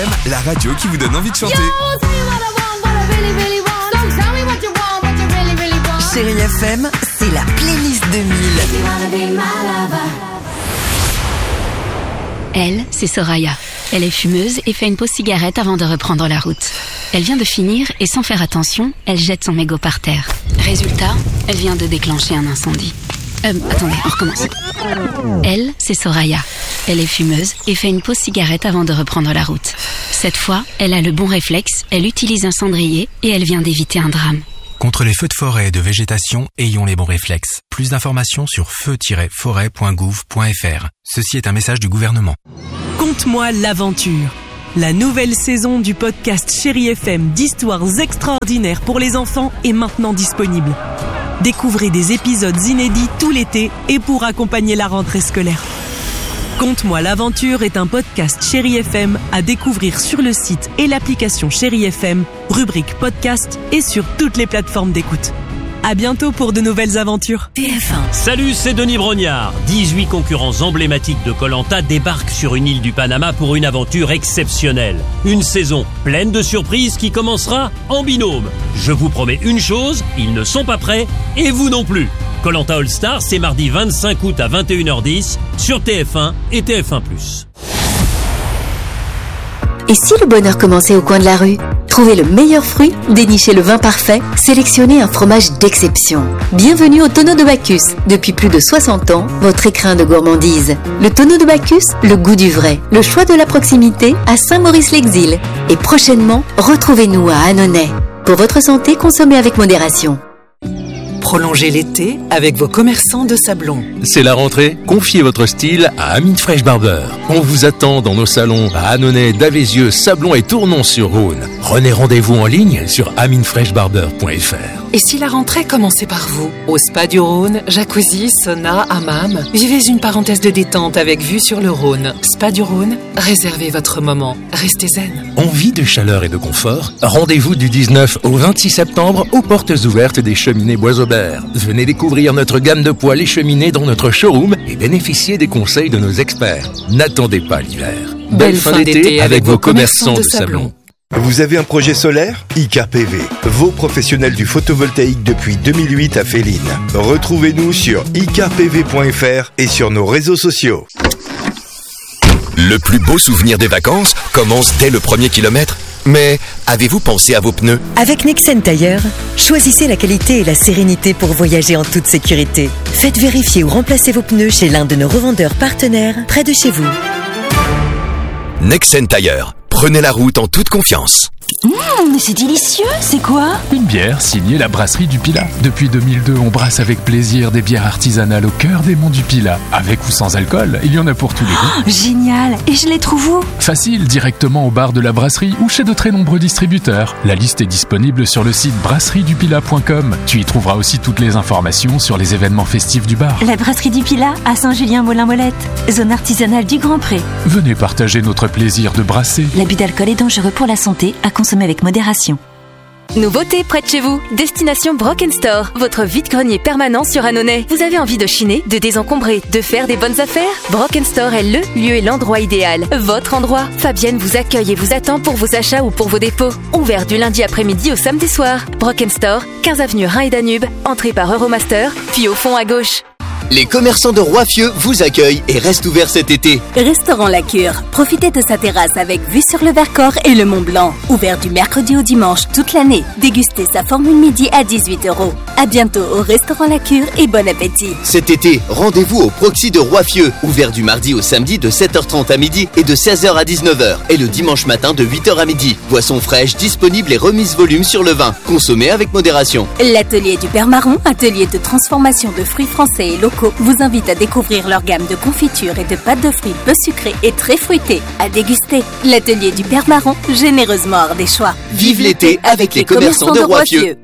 La radio qui vous donne envie de chanter. Chérie FM, c'est la playlist 2000. Elle, c'est Soraya. Elle est fumeuse et fait une pause cigarette avant de reprendre la route. Elle vient de finir et sans faire attention, elle jette son mégot par terre. Résultat, elle vient de déclencher un incendie. Attendez, on recommence. Elle, c'est Soraya. Elle est fumeuse et fait une pause cigarette avant de reprendre la route. Cette fois, elle a le bon réflexe, elle utilise un cendrier et elle vient d'éviter un drame. Contre les feux de forêt et de végétation, ayons les bons réflexes. Plus d'informations sur feu-forêt.gouv.fr. Ceci est un message du gouvernement. Conte-moi l'aventure. La nouvelle saison du podcast Chérie FM d'histoires extraordinaires pour les enfants est maintenant disponible. Découvrez des épisodes inédits tout l'été et pour accompagner la rentrée scolaire. Conte-moi l'aventure est un podcast Chérie FM à découvrir sur le site et l'application Chérie FM, rubrique podcast et sur toutes les plateformes d'écoute. À bientôt pour de nouvelles aventures. TF1. Salut, c'est Denis Brognard. 18 concurrents emblématiques de Koh-Lanta débarquent sur une île du Panama pour une aventure exceptionnelle. Une saison pleine de surprises qui commencera en binôme. Je vous promets une chose, ils ne sont pas prêts et vous non plus. Koh-Lanta All Star, c'est mardi 25 août à 21h10 sur TF1 et TF1+. Et si le bonheur commençait au coin de la rue ? Trouvez le meilleur fruit, dénichez le vin parfait, sélectionnez un fromage d'exception. Bienvenue au Tonneau de Bacchus. Depuis plus de 60 ans, votre écrin de gourmandise. Le Tonneau de Bacchus, le goût du vrai. Le choix de la proximité à Saint-Maurice-l'Exil. Et prochainement, retrouvez-nous à Annonay. Pour votre santé, consommez avec modération. Prolongez l'été avec vos commerçants de Sablon. C'est la rentrée, confiez votre style à Amine Fresh Barber. On vous attend dans nos salons à Annonay, Davézieux, Sablon et Tournon-sur-Rhône. Prenez rendez-vous en ligne sur aminefreshbarber.fr. Et si la rentrée commençait par vous ? Au Spa du Rhône, jacuzzi, sauna, hammam. Vivez une parenthèse de détente avec vue sur le Rhône. Spa du Rhône, réservez votre moment. Restez zen. Envie de chaleur et de confort ? Rendez-vous du 19 au 26 septembre aux portes ouvertes des cheminées Bois-Aubert. Venez découvrir notre gamme de poêles et cheminées dans notre showroom et bénéficier des conseils de nos experts. N'attendez pas l'hiver. Belle fin d'été avec vos commerçants de Sablon. Vous avez un projet solaire ? Icar PV, vos professionnels du photovoltaïque depuis 2008 à Féline. Retrouvez-nous sur icarpv.fr et sur nos réseaux sociaux. Le plus beau souvenir des vacances commence dès le premier kilomètre. Mais avez-vous pensé à vos pneus ? Avec Nexen Tire, choisissez la qualité et la sérénité pour voyager en toute sécurité. Faites vérifier ou remplacer vos pneus chez l'un de nos revendeurs partenaires près de chez vous. Nexen Tire. Prenez la route en toute confiance. C'est délicieux, c'est quoi ? Une bière signée la brasserie du Pilat. Depuis 2002, on brasse avec plaisir des bières artisanales au cœur des monts du Pilat. Avec ou sans alcool, il y en a pour tous les goûts. Génial. Et je les trouve où ? Facile, directement au bar de la brasserie ou chez de très nombreux distributeurs. La liste est disponible sur le site brasseriedupilat.com. Tu y trouveras aussi toutes les informations sur les événements festifs du bar. La brasserie du Pilat à Saint-Julien-Molin-Molette, zone artisanale du Grand Pré. Venez partager notre plaisir de brasser. L'abus d'alcool est dangereux pour la santé, à consommer avec modération. Nouveauté près de chez vous, Destination Brock & Store, votre vide-grenier permanent sur Annonay. Vous avez envie de chiner, de désencombrer, de faire des bonnes affaires ? Brock & Store est le lieu et l'endroit idéal. Votre endroit. Fabienne vous accueille et vous attend pour vos achats ou pour vos dépôts. Ouvert du lundi après-midi au samedi soir. Brock & Store, 15 avenue Rhin et Danube, entrée par Euromaster, puis au fond à gauche. Les commerçants de Roiffieux vous accueillent et restent ouverts cet été. Restaurant La Cure. Profitez de sa terrasse avec vue sur le Vercors et le Mont Blanc. Ouvert du mercredi au dimanche toute l'année. Dégustez sa formule midi à 18 €. À bientôt au Restaurant La Cure et bon appétit. Cet été, rendez-vous au Proxy de Roiffieux. Ouvert du mardi au samedi de 7h30 à midi et de 16h à 19h. Et le dimanche matin de 8h à midi. Boissons fraîches, disponibles et remises volume sur le vin. Consommez avec modération. L'atelier du Père Marron, atelier de transformation de fruits français et locaux, vous invite à découvrir leur gamme de confitures et de pâtes de fruits peu sucrées et très fruitées. À déguster. L'atelier du Père Marron, généreusement ardéchois. Vive l'été avec les commerçants de Roiffieux.